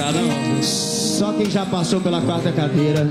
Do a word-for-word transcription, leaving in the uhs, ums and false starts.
Caramba. Só quem já passou pela quarta cadeira